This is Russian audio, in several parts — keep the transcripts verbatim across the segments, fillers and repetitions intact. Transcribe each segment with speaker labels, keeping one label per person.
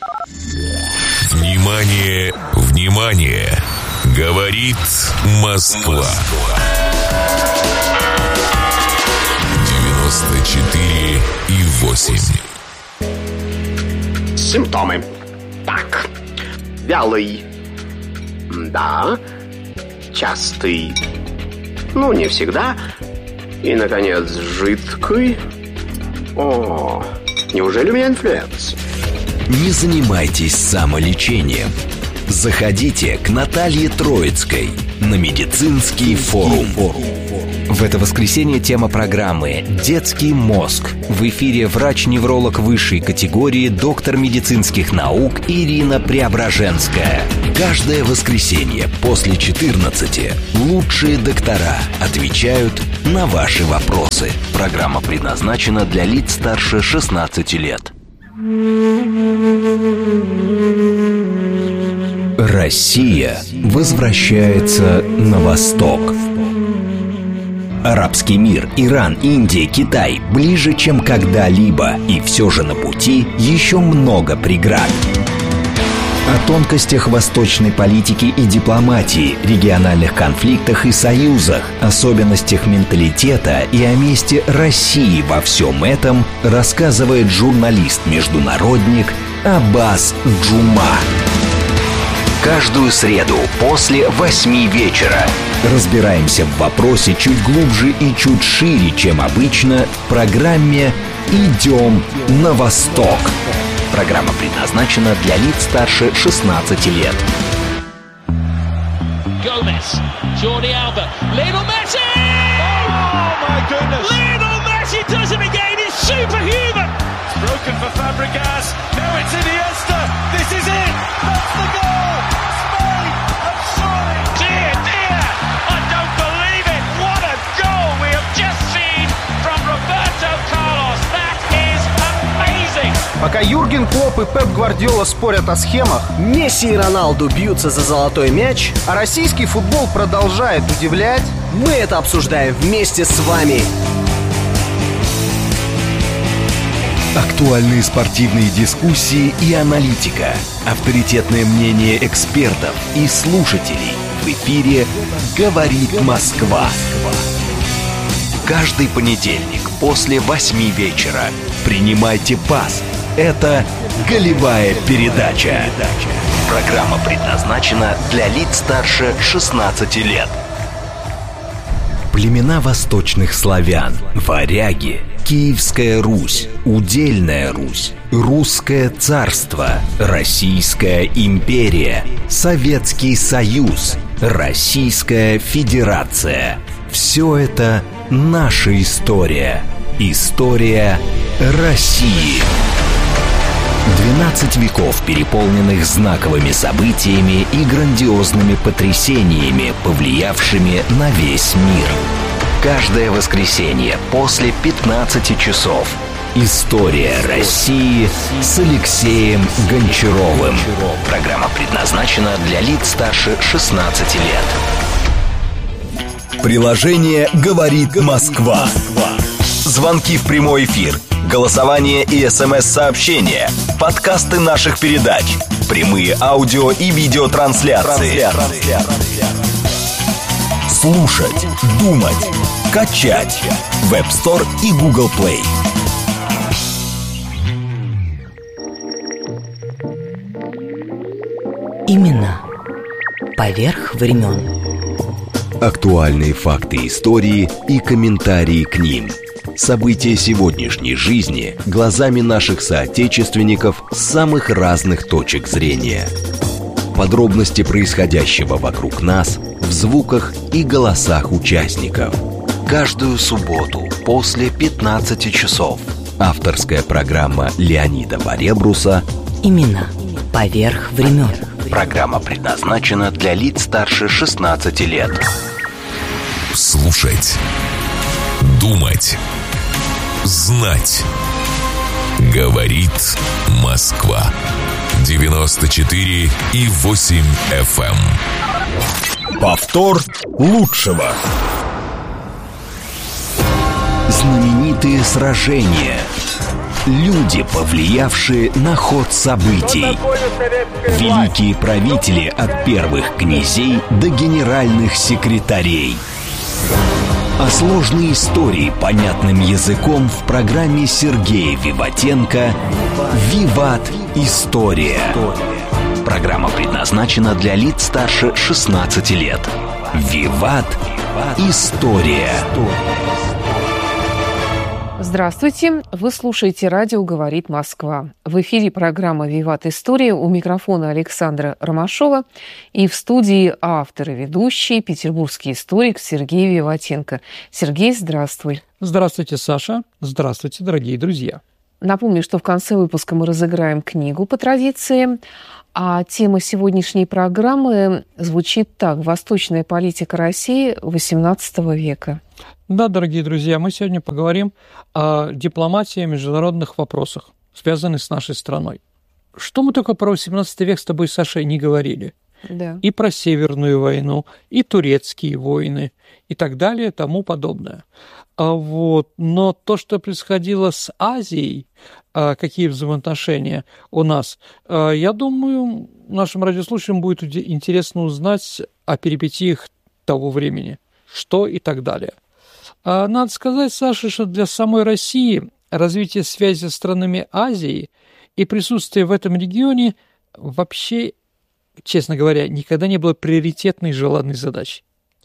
Speaker 1: Внимание, внимание! Говорит Москва. девяносто четыре и восемь.
Speaker 2: Симптомы. Так. Вялый. Да. Частый. Ну, не всегда. И, наконец, жидкий. О, неужели у меня инфлюенс?
Speaker 3: Не занимайтесь самолечением. Заходите к Наталье Троицкой на медицинский форум.
Speaker 4: В это воскресенье тема программы «Детский мозг». В эфире врач-невролог высшей категории, доктор медицинских наук Ирина Преображенская.
Speaker 3: Каждое воскресенье после четырнадцати лучшие доктора отвечают на ваши вопросы. Программа предназначена для лиц старше шестнадцати лет. Россия возвращается на восток. Арабский мир, Иран, Индия, Китай ближе, чем когда-либо. И все же на пути еще много преград. О тонкостях восточной политики и дипломатии, региональных конфликтах и союзах, особенностях менталитета и о месте России во всем этом рассказывает журналист-международник Аббас Джума. Каждую среду после восьми вечера разбираемся в вопросе чуть глубже и чуть шире, чем обычно, в программе «Идем на восток». Программа предназначена для лиц старше шестнадцати лет.
Speaker 5: Gomez, Jordi Alba, Lionel Messi! Oh my goodness! Lionel Messi does it again. He's superhuman. It's broken for Fabregas. Now it's Iniesta. This is it. That's the goal. Spain have surely. Dear, dear, I don't believe it. What a goal we have just seen from Roberto Carlos. That is amazing.
Speaker 6: Пока Юрген Клопп и Пеп Гвардиола спорят о схемах,
Speaker 7: Месси и Роналду бьются за золотой мяч,
Speaker 6: а российский футбол продолжает удивлять,
Speaker 7: мы это обсуждаем вместе с вами.
Speaker 3: Актуальные спортивные дискуссии и аналитика, авторитетное мнение экспертов и слушателей. В эфире «Говорит Москва». Каждый понедельник после восьми вечера принимайте пас. Это «Голевая передача». Программа предназначена для лиц старше шестнадцати лет. Племена восточных славян, варяги, Киевская Русь, Удельная Русь, Русское царство, Российская империя, Советский Союз, Российская Федерация. Все это наша история. История России. двенадцать веков, переполненных знаковыми событиями и грандиозными потрясениями, повлиявшими на весь мир. Каждое воскресенье после пятнадцати часов. История России с Алексеем Гончаровым. Программа предназначена для лиц старше шестнадцати лет. Приложение «Говорит Москва». Звонки в прямой эфир, голосование и смс-сообщения, подкасты наших передач, прямые аудио и видеотрансляции. Слушать, думать, качать. Web Store и Google Play.
Speaker 8: Имена поверх времен.
Speaker 3: Актуальные факты истории и комментарии к ним. События сегодняшней жизни глазами наших соотечественников с самых разных точек зрения. Подробности происходящего вокруг нас в звуках и голосах участников. Каждую субботу после пятнадцати часов. Авторская программа Леонида Баребруса
Speaker 8: «Имена поверх времен».
Speaker 3: Программа предназначена для лиц старше шестнадцати лет.
Speaker 1: Слушать, думать, знать. Говорит Москва. девяносто четыре и восемь эф эм.
Speaker 3: Повтор лучшего. Знаменитые сражения. Люди, повлиявшие на ход событий. Великие правители от первых князей до генеральных секретарей. А сложные истории понятным языком в программе Сергея Виватенко «Виват. История». Программа предназначена для лиц старше шестнадцати лет. «Виват. История».
Speaker 9: Здравствуйте! Вы слушаете «Радио говорит Москва». В эфире программа «Виват. История». У микрофона Александра Ромашова. И в студии автор и ведущий, петербургский историк Сергей Виватенко. Сергей, здравствуй!
Speaker 10: Здравствуйте, Саша! Здравствуйте, дорогие друзья!
Speaker 9: Напомню, что в конце выпуска мы разыграем книгу по традиции. А тема сегодняшней программы звучит так: «Восточная политика России восемнадцатого века».
Speaker 10: Да, дорогие друзья, мы сегодня поговорим о дипломатии и международных вопросах, связанных с нашей страной. Что мы только про восемнадцатый век с тобой, Саша, не говорили.
Speaker 9: Да. И
Speaker 10: про Северную войну, и турецкие войны, и так далее, и тому подобное. А вот. Но то, что происходило с Азией, какие взаимоотношения у нас, я думаю, нашим радиослушателям будет интересно узнать о перипетиях того времени, что и так далее. Надо сказать, Саша, что для самой России развитие связи с странами Азии и присутствие в этом регионе вообще, честно говоря, никогда не было приоритетной желанной задачей.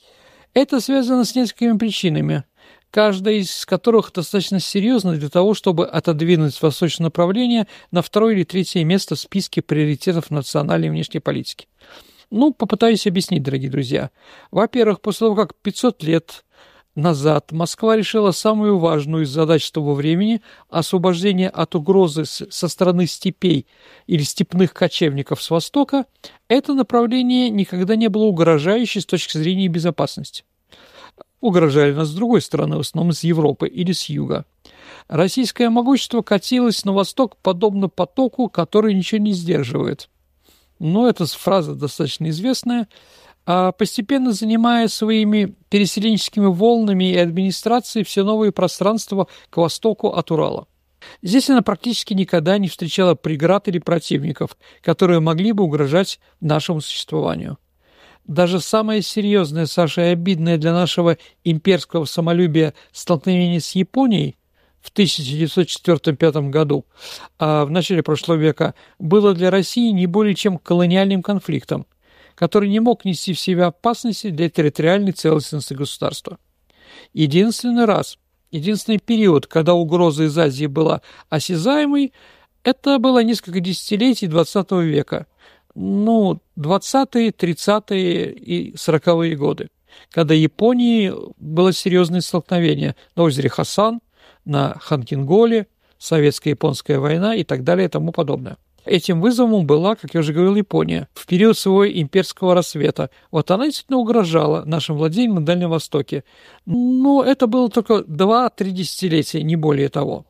Speaker 10: Это связано с несколькими причинами, каждая из которых достаточно серьезна для того, чтобы отодвинуть восточное направление на второе или третье место в списке приоритетов национальной и внешней политики. Ну, попытаюсь объяснить, дорогие друзья. Во-первых, после того, как пятьсот лет назад Москва решила самую важную из задач того времени – освобождение от угрозы со стороны степей или степных кочевников с востока, это направление никогда не было угрожающей с точки зрения безопасности. Угрожали нас с другой стороны, в основном с Европы или с юга. Российское могущество катилось на восток подобно потоку, который ничего не сдерживает. Но эта фраза достаточно известная. Постепенно занимая своими переселенческими волнами и администрацией все новые пространства к востоку от Урала. Здесь она практически никогда не встречала преград или противников, которые могли бы угрожать нашему существованию. Даже самое серьезное, Саша, и обидное для нашего имперского самолюбия столкновение с Японией в тысяча девятьсот четвёртом-пятом году, а в начале прошлого века, было для России не более чем колониальным конфликтом, который не мог нести в себе опасности для территориальной целостности государства. Единственный раз, единственный период, когда угроза из Азии была осязаемой, это было несколько десятилетий двадцатого века, ну, двадцатые, тридцатые и сороковые годы, когда в Японии было серьезное столкновение на озере Хасан, на Ханкинголе, советско-японская война и так далее и тому подобное. Этим вызовом была, как я уже говорил, Япония в период своего имперского рассвета. Вот она действительно угрожала нашим владениям на Дальнем Востоке. Но это было только два-три десятилетия, не более того.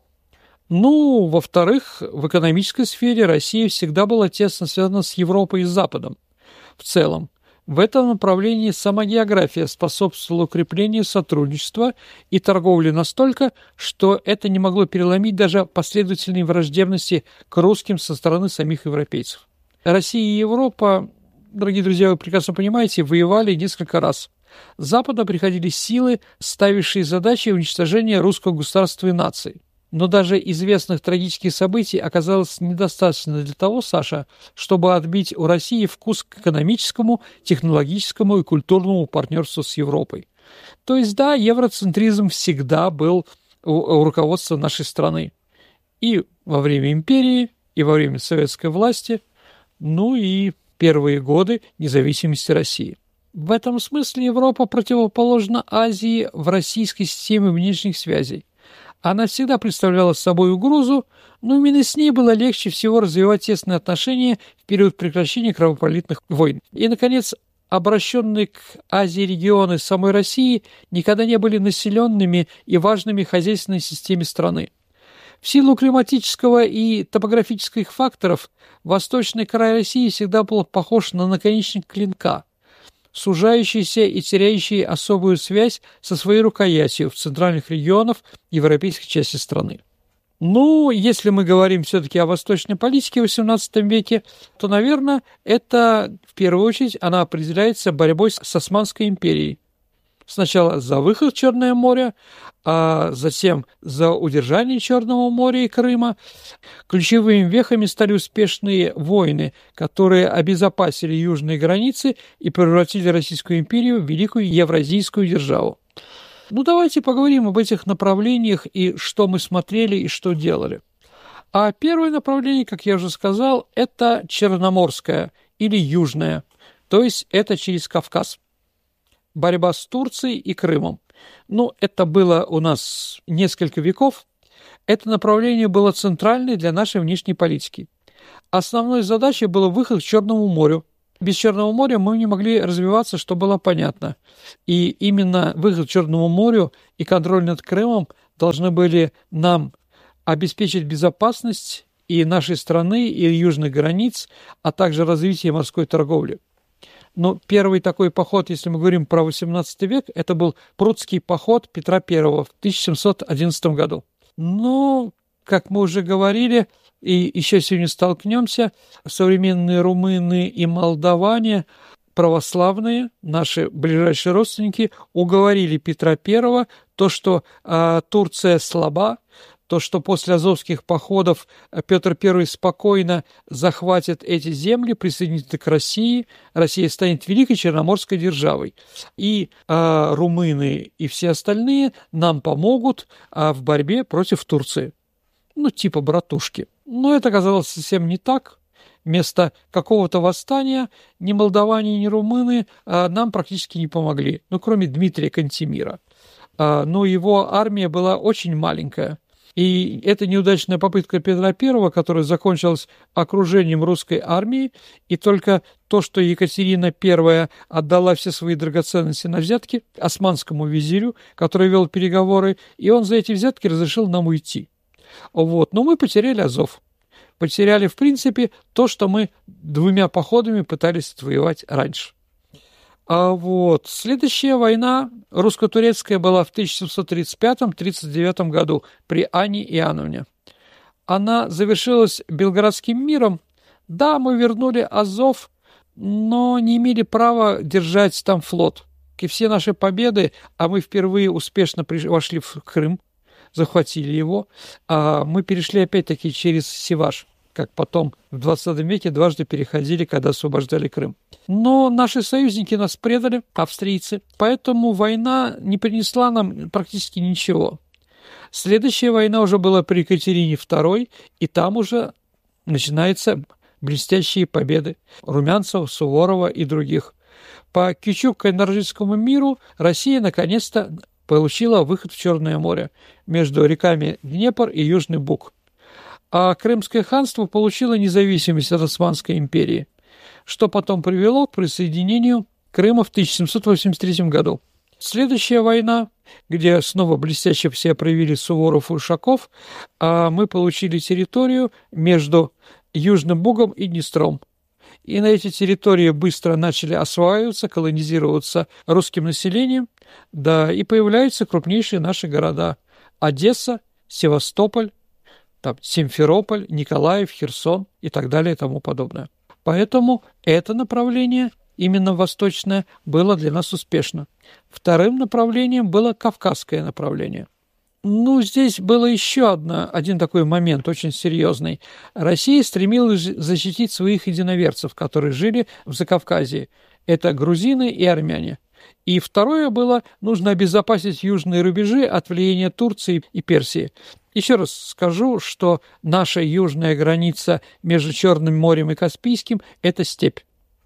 Speaker 10: Ну, во-вторых, в экономической сфере Россия всегда была тесно связана с Европой и с Западом в целом. В этом направлении сама география способствовала укреплению сотрудничества и торговли настолько, что это не могло переломить даже последовательные враждебности к русским со стороны самих европейцев. Россия и Европа, дорогие друзья, вы прекрасно понимаете, воевали несколько раз. С Запада приходили силы, ставившие задачи уничтожения русского государства и нации. Но даже известных трагических событий оказалось недостаточно для того, Саша, чтобы отбить у России вкус к экономическому, технологическому и культурному партнерству с Европой. То есть, да, евроцентризм всегда был у, у руководства нашей страны. И во время империи, и во время советской власти, ну и первые годы независимости России. В этом смысле Европа противоположна Азии в российской системе внешних связей. Она всегда представляла собой угрозу, но именно с ней было легче всего развивать тесные отношения в период прекращения кровопролитных войн. И, наконец, обращенные к Азии регионы самой России никогда не были населенными и важными в хозяйственной системе страны. В силу климатического и топографических факторов восточный край России всегда был похож на наконечник клинка, сужающийся и теряющий особую связь со своей рукоятью в центральных регионах европейской части страны. Ну, если мы говорим все-таки о восточной политике в восемнадцатом веке, то, наверное, это в первую очередь она определяется борьбой с Османской империей. Сначала за выход в Черное море, а затем за удержание Черного моря и Крыма. Ключевыми вехами стали успешные войны, которые обезопасили южные границы и превратили Российскую империю в великую евразийскую державу. Ну, давайте поговорим об этих направлениях и что мы смотрели и что делали. А первое направление, как я уже сказал, это Черноморское или Южное, то есть это через Кавказ. Борьба с Турцией и Крымом. Ну, это было у нас несколько веков. Это направление было центральное для нашей внешней политики. Основной задачей был выход к Черному морю. Без Черного моря мы не могли развиваться, что было понятно. И именно выход к Черному морю и контроль над Крымом должны были нам обеспечить безопасность и нашей страны, и южных границ, а также развитие морской торговли. Но первый такой поход, если мы говорим про восемнадцатый век, это был Прудский поход Петра Первого в тысяча семьсот одиннадцатом году. Но, как мы уже говорили, и еще сегодня столкнемся, современные румыны и молдаване, православные, наши ближайшие родственники, уговорили Петра Первого, то, что э, Турция слаба, то, что после азовских походов Петр Первый спокойно захватит эти земли, присоединится к России, Россия станет великой черноморской державой. И э, румыны и все остальные нам помогут э, в борьбе против Турции. Ну, типа братушки. Но это оказалось совсем не так. Вместо какого-то восстания ни молдаване, ни румыны э, нам практически не помогли, ну, кроме Дмитрия Кантемира. Э, но его армия была очень маленькая. И это неудачная попытка Петра Первого, которая закончилась окружением русской армии, и только то, что Екатерина Первая отдала все свои драгоценности на взятки османскому визирю, который вел переговоры, и он за эти взятки разрешил нам уйти. Вот. Но мы потеряли Азов. Потеряли, в принципе, то, что мы двумя походами пытались отвоевать раньше. А вот. Следующая война русско-турецкая была в тысяча семьсот тридцать пятом — тридцать девятом году при Анне Иоанновне. Она завершилась Белградским миром. Да, мы вернули Азов, но не имели права держать там флот. И все наши победы, а мы впервые успешно вошли в Крым, захватили его, а мы перешли опять-таки через Севаш, как потом в двадцатом веке дважды переходили, когда освобождали Крым. Но наши союзники нас предали, австрийцы, поэтому война не принесла нам практически ничего. Следующая война уже была при Екатерине Второй, и там уже начинаются блестящие победы Румянцева, Суворова и других. По Кючук-Кайнарджийскому миру Россия наконец-то получила выход в Черное море между реками Днепр и Южный Буг. А Крымское ханство получило независимость от Османской империи, что потом привело к присоединению Крыма в тысяча семьсот восемьдесят третьем году. Следующая война, где снова блестяще все проявили Суворов и Ушаков, а мы получили территорию между Южным Бугом и Днестром. И на эти территории быстро начали осваиваться, колонизироваться русским населением, да, и появляются крупнейшие наши города – Одесса, Севастополь, там, Симферополь, Николаев, Херсон и так далее и тому подобное. Поэтому это направление, именно восточное, было для нас успешно. Вторым направлением было Кавказское направление. Ну, здесь было еще одно, один такой момент очень серьезный. Россия стремилась защитить своих единоверцев, которые жили в Закавказье. Это грузины и армяне. И второе было, нужно обезопасить южные рубежи от влияния Турции и Персии. Еще раз скажу, что наша южная граница между Черным морем и Каспийским – это степь.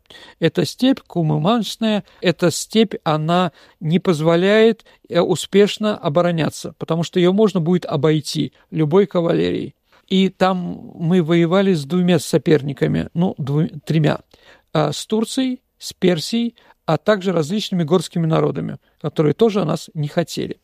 Speaker 10: Это степь кумыманшная, эта степь, она не позволяет успешно обороняться, потому что ее можно будет обойти любой кавалерией. И там мы воевали с двумя соперниками, ну, двумя, тремя, с Турцией, с Персией, а также различными горскими народами, которые тоже нас не хотели.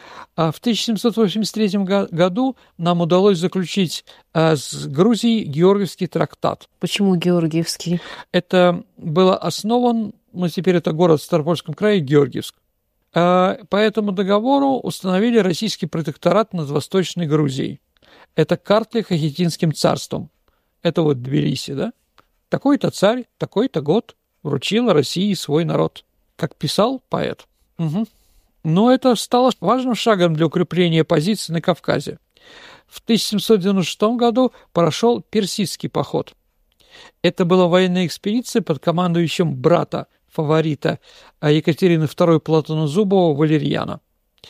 Speaker 10: А в тысяча семьсот восемьдесят третьем году нам удалось заключить а, с Грузией Георгиевский трактат.
Speaker 9: Почему Георгиевский?
Speaker 10: Это было основан, ну теперь это город в Ставропольском крае, Георгиевск. А, по этому договору установили российский протекторат над Восточной Грузией. это карты Хахетинским царством. Это вот Тбилиси, да? Такой-то царь, такой-то год вручил России свой народ. Как писал поэт. Угу. Но это стало важным шагом для укрепления позиций на Кавказе. В тысяча семьсот девяносто шестом году прошел Персидский поход. Это была военная экспедиция под командующим брата фаворита Екатерины второй Платона Зубова Валерьяна.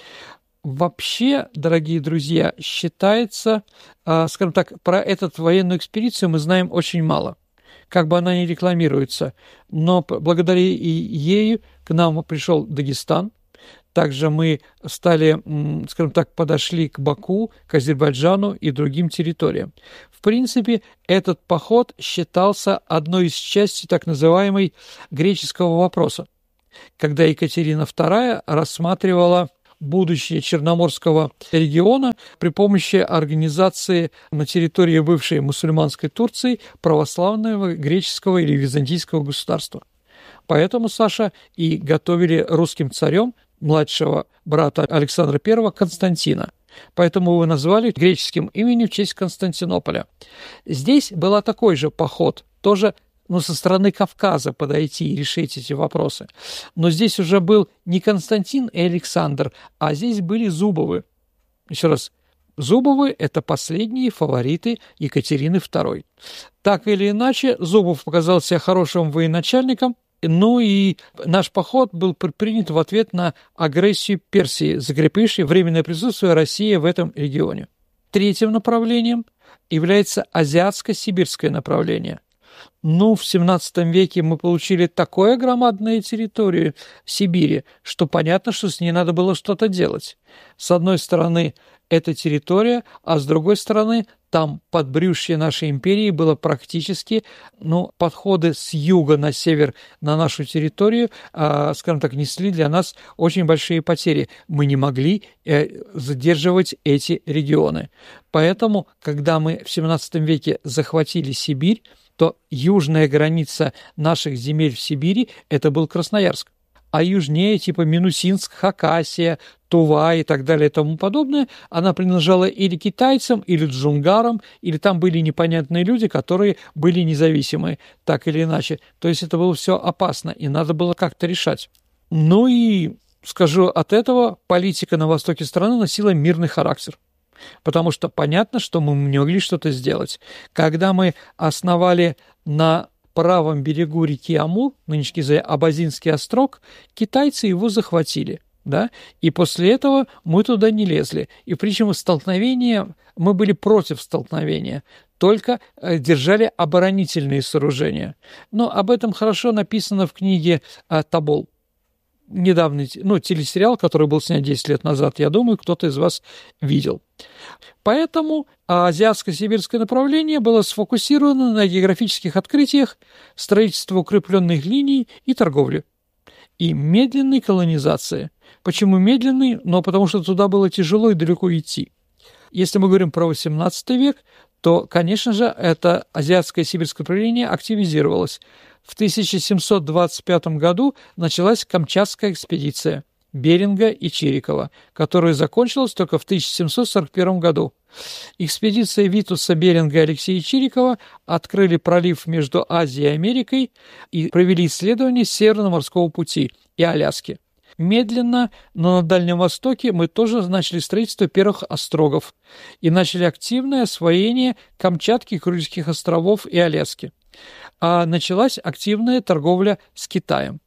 Speaker 10: Вообще, дорогие друзья, считается, скажем так, про эту военную экспедицию мы знаем очень мало. Как бы она ни рекламируется, но благодаря ей к нам пришел Дагестан. Также мы стали, скажем так, подошли к Баку, к Азербайджану и другим территориям. В принципе, этот поход считался одной из частей так называемой греческого вопроса, когда Екатерина вторая рассматривала будущее Черноморского региона при помощи организации на территории бывшей мусульманской Турции православного греческого или византийского государства. Поэтому, Саша, и готовили русским царем младшего брата Александра Первого Константина. Поэтому его назвали греческим именем в честь Константинополя. Здесь был такой же поход, тоже ну, со стороны Кавказа подойти и решить эти вопросы. Но здесь уже был не Константин и Александр, а здесь были Зубовы. Еще раз, Зубовы – это последние фавориты Екатерины второй. Так или иначе, Зубов показал себя хорошим военачальником. Ну и наш поход был предпринят в ответ на агрессию Персии, закрепившей временное присутствие России в этом регионе. Третьим направлением является азиатско-сибирское направление. Ну, в семнадцатом веке мы получили такое громадную территорию Сибири, что понятно, что с ней надо было что-то делать. С одной стороны, это территория, а с другой стороны, там подбрюшье нашей империи было практически, ну, подходы с юга на север на нашу территорию, э, скажем так, несли для нас очень большие потери. Мы не могли э, задерживать эти регионы. Поэтому, когда мы в семнадцатом веке захватили Сибирь, то южная граница наших земель в Сибири – это был Красноярск. А южнее, типа Минусинск, Хакасия, Тува и так далее и тому подобное, она принадлежала или китайцам, или джунгарам, или там были непонятные люди, которые были независимы, так или иначе. То есть это было все опасно, и надо было как-то решать. Ну и, скажу, от этого политика на востоке страны носила мирный характер. Потому что понятно, что мы не могли что-то сделать. Когда мы основали на правом берегу реки Амур, нынешний Абазинский острог, китайцы его захватили, да, и после этого мы туда не лезли. И причем столкновения, мы были против столкновения, только держали оборонительные сооружения. Но об этом хорошо написано в книге «Тобол». Недавний, ну, телесериал, который был снят десять лет назад, я думаю, кто-то из вас видел. Поэтому азиатско-сибирское направление было сфокусировано на географических открытиях, строительстве укрепленных линий и торговле. И медленной колонизации. Почему медленной? Ну, потому что туда было тяжело и далеко идти. Если мы говорим про восемнадцатый век, то, конечно же, это азиатское сибирское направление активизировалось. В тысяча семьсот двадцать пятом году началась Камчатская экспедиция Беринга и Чирикова, которая закончилась только в тысяча семьсот сорок первом году. Экспедиция Витуса, Беринга и Алексея Чирикова открыли пролив между Азией и Америкой и провели исследования Северного морского пути и Аляски. Медленно, но на Дальнем Востоке мы тоже начали строительство первых острогов и начали активное освоение Камчатки, Курильских островов и Аляски. А началась активная торговля с Китаем.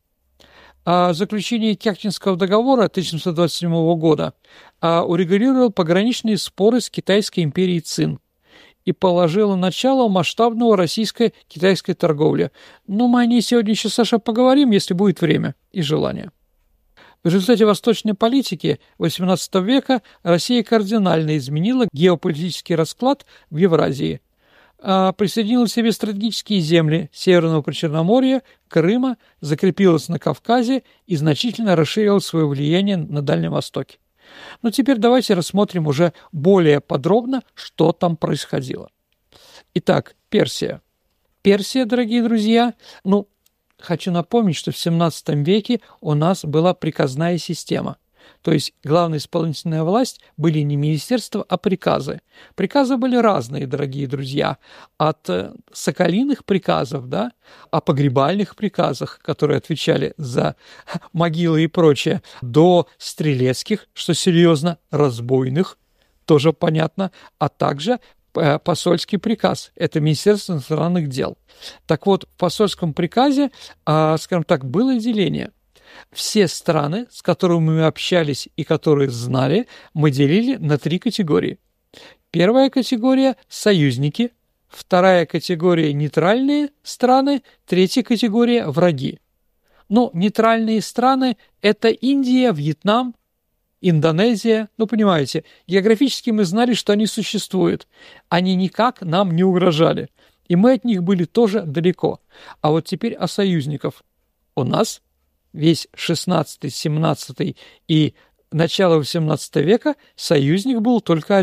Speaker 10: А заключение Кяхтинского договора тысяча семьсот двадцать седьмого года а, урегулировал пограничные споры с Китайской империей Цин и положило начало масштабного российско-китайской торговли. Но мы о ней сегодня еще, Саша, поговорим, если будет время и желание. В результате восточной политики восемнадцатого века Россия кардинально изменила геополитический расклад в Евразии. Присоединила к себе стратегические земли Северного Причерноморья, Крыма, закрепилась на Кавказе и значительно расширила свое влияние на Дальнем Востоке. Но теперь давайте рассмотрим уже более подробно, что там происходило. Итак, Персия. Персия, дорогие друзья, ну, хочу напомнить, что в семнадцатом веке у нас была приказная система. То есть главная исполнительная власть были не министерства, а приказы. Приказы были разные, дорогие друзья. От соколиных приказов, да, о погребальных приказах, которые отвечали за могилы и прочее, до стрелецких, что серьезно, разбойных, тоже понятно, а также посольский приказ. Это Министерство иностранных дел. Так вот, в посольском приказе, скажем так, было деление. Все страны, с которыми мы общались и которые знали, мы делили на три категории. Первая категория – союзники, вторая категория – нейтральные страны, третья категория – враги. Ну, нейтральные страны – это Индия, Вьетнам, Индонезия. Ну, понимаете, географически мы знали, что они существуют. Они никак нам не угрожали. И мы от них были тоже далеко. А вот теперь о союзниках. У нас весь шестнадцатый, семнадцатый и начало восемнадцатого века союзник был только